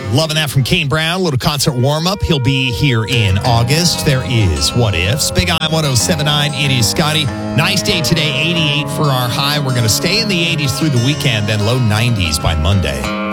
Loving that from Kane Brown. A little concert warm-up. He'll be here in August. There is What Ifs. Big I 107.9. It is Scotty. Nice day today. 88 for our high. We're going to stay in the 80s through the weekend, then low 90s by Monday.